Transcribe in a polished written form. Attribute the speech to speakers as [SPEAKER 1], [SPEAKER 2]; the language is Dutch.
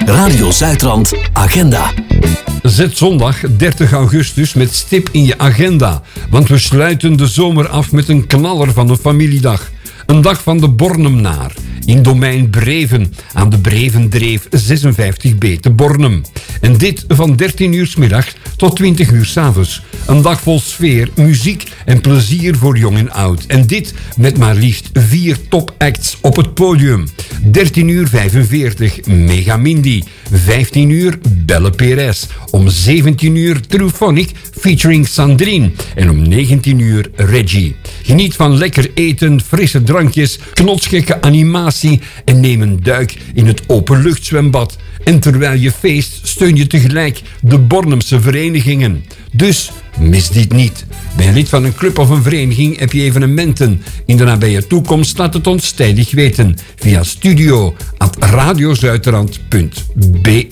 [SPEAKER 1] Radio Zuidrand Agenda.
[SPEAKER 2] Zet zondag 30 augustus met stip in je agenda. Want we sluiten de zomer af met een knaller van een familiedag. Een dag van de Bornemnaar. In domein Breven. Aan de Brevendreef 56B te Bornem. En dit van 13 uur 's middags tot 20 uur 's avonds. Een dag vol sfeer, muziek en plezier voor jong en oud. En dit met maar liefst 4 topacts op het podium. 13 uur 45 Megamindy. 15 uur Belle Perez. Om 17 uur Truphonic featuring Sandrine. En om 19 uur Reggie. Geniet van lekker eten, frisse drankjes, knotsgekke animatie en neem een duik in het openluchtzwembad. En terwijl je feest steun je tegelijk de Bornemse verenigingen. Dus mis dit niet. Ben je lid van een club of een vereniging, heb je evenementen in de nabije toekomst, laat het ons tijdig weten via studio@radiozuiderland.be.